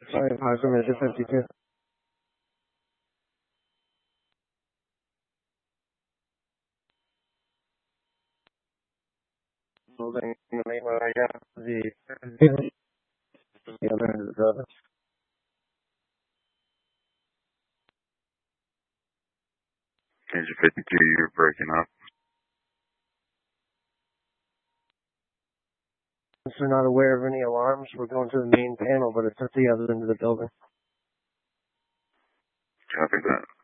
Sorry, approximate 52. Building the main one, I got the other end of the building. Engine 52, you're breaking up. Since we're not aware of any alarms, we're going to the main panel, but it's at the other end of the building. Copy that.